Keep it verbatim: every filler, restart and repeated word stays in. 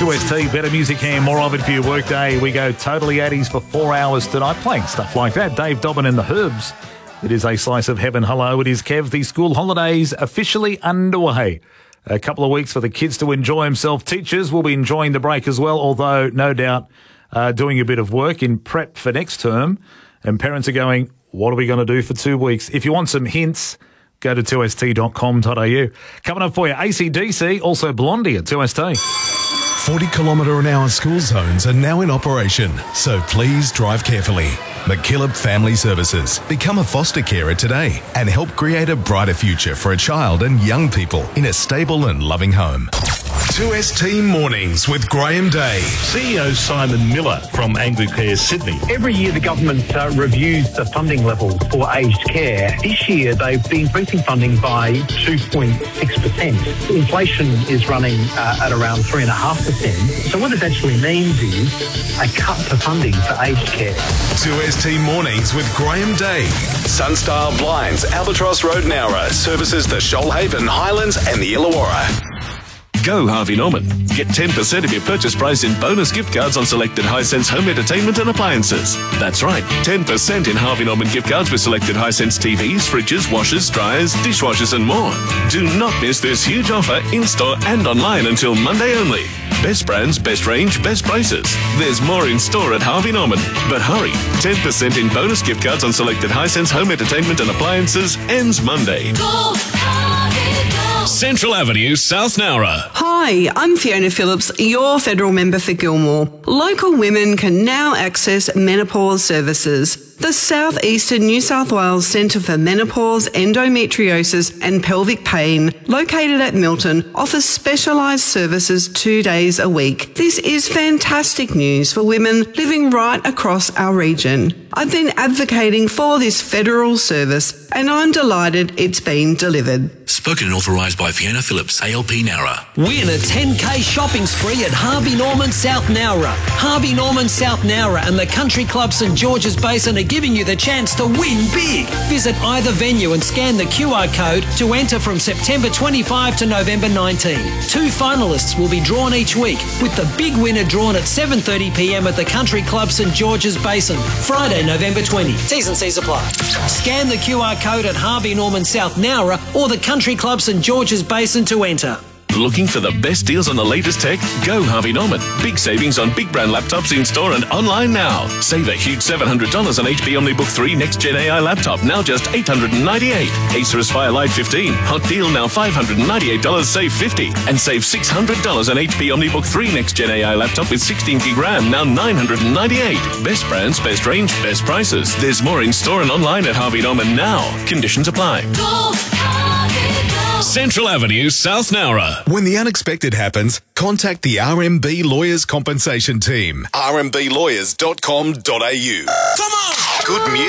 two S T, better music here, more of it for your workday. We go totally eighties for four hours tonight, playing stuff like that. Dave Dobbin and the Herbs. It is a slice of heaven. Hello, it is Kev. The school holidays officially underway. A couple of weeks for the kids to enjoy themselves. Teachers will be enjoying the break as well, although no doubt uh, doing a bit of work in prep for next term. And parents are going, what are we going to do for two weeks? If you want some hints, go to two S T dot com dot a u. Coming up for you, A C D C, also Blondie at two S T. forty kilometre an hour school zones are now in operation, so please drive carefully. McKillop Family Services. Become a foster carer today and help create a brighter future for a child and young people in a stable and loving home. two S T Mornings with Graham Day. C E O Simon Miller from Anglicare Sydney. Every year the government uh, reviews the funding levels for aged care. This year they've been increasing funding by two point six percent. Inflation is running uh, at around three point five percent. So what this actually means is a cut to funding for aged care. two S T Mornings with Graham Day. Sunstar Blinds, Albatross Road, Nowra, services the Shoalhaven, Highlands and the Illawarra. Go Harvey Norman. Get ten percent of your purchase price in bonus gift cards on selected Hisense home entertainment and appliances. That's right, ten percent in Harvey Norman gift cards with selected Hisense T Vs, fridges, washers, dryers, dishwashers and more. Do not miss this huge offer in-store and online until Monday only. Best brands, best range, best prices. There's more in store at Harvey Norman. But hurry, ten percent in bonus gift cards on selected Hisense home entertainment and appliances ends Monday. Go, Harvey, go. Central Avenue, South Nowra. Hi, I'm Fiona Phillips, your federal member for Gilmore. Local women can now access menopause services. The South Eastern New South Wales Centre for Menopause, Endometriosis and Pelvic Pain, located at Milton, offers specialised services two days a week. This is fantastic news for women living right across our region. I've been advocating for this federal service and I'm delighted it's been delivered. Spoken and authorised by Fiona Phillips, A L P Nowra. Win a ten K shopping spree at Harvey Norman South Nowra. Harvey Norman South Nowra and the Country Club St George's Basin are giving you the chance to win big. Visit either venue and scan the Q R code to enter from September twenty-fifth to November nineteenth. Two finalists will be drawn each week, with the big winner drawn at seven thirty p m at the Country Club St George's Basin, Friday, November twentieth. T's and C's apply. Scan the Q R code at Harvey Norman South Nowra or the Country Club St George's Basin to enter. Looking for the best deals on the latest tech? Go Harvey Norman. Big savings on big brand laptops in store and online now. Save a huge seven hundred dollars on H P OmniBook three Next Gen A I laptop, now just eight hundred ninety-eight dollars. Acer Aspire Lite fifteen, hot deal now five hundred ninety-eight dollars, save fifty dollars. And save six hundred dollars on H P OmniBook three Next Gen A I laptop with sixteen gig RAM, now nine hundred ninety-eight dollars. Best brands, best range, best prices. There's more in store and online at Harvey Norman now. Conditions apply. Go, Harvey, go. Central Avenue, South Nowra. When the unexpected happens, contact the R M B Lawyers Compensation Team. r m b lawyers dot com dot a u. Come on! Good music.